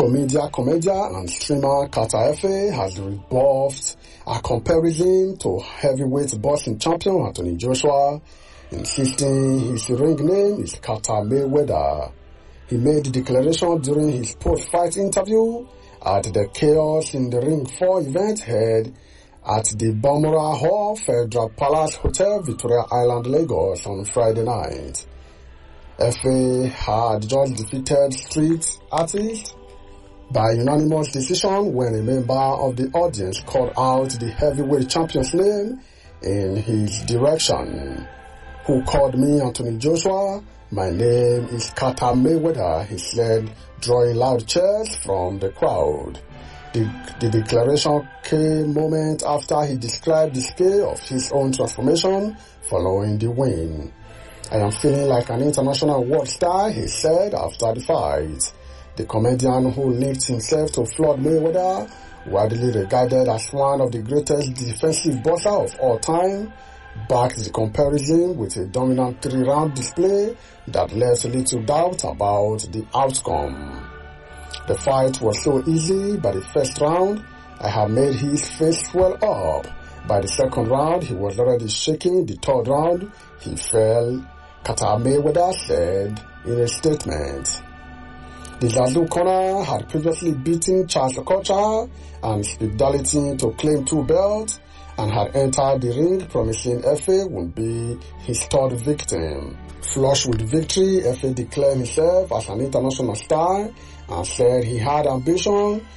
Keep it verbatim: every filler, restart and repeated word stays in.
Social media comedian and streamer Carter Efe has rebuffed a comparison to heavyweight boxing champion Anthony Joshua, insisting his ring name is Carter Mayweather. He made the declaration during his post-fight interview at the Chaos in the Ring four event held at the Balmoral Hall Federal Palace Hotel, Victoria Island, Lagos on Friday night. Efe had just defeated street artist by unanimous decision when a member of the audience called out the heavyweight champion's name in his direction. "Who called me Anthony Joshua? My name is Carter Mayweather," he said, drawing loud cheers from the crowd. The, the declaration came moments after he described the scale of his own transformation following the win. "I am feeling like an international world star," he said after the fight. The comedian, who linked himself to Floyd Mayweather, widely regarded as one of the greatest defensive boxers of all time, backed the comparison with a dominant three-round display that left little doubt about the outcome. "The fight was so easy by the first round. I had made his face swell up. By the second round, he was already shaking. The third round, he fell," Carter Mayweather said in a statement. The Zazu corner had previously beaten Charles Okocha and Speed Darlington to claim two belts and had entered the ring promising Efe would be his third victim. Flush with victory, Efe declared himself as an international star and said he had ambition